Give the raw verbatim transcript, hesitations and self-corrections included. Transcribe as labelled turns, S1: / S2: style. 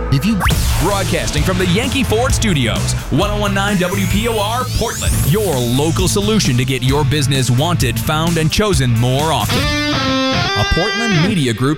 S1: If you broadcasting from the Yankee Ford Studios, ten nineteen W P O R, Portland, your local solution to get your business wanted, found, and chosen more often. A Portland Media Group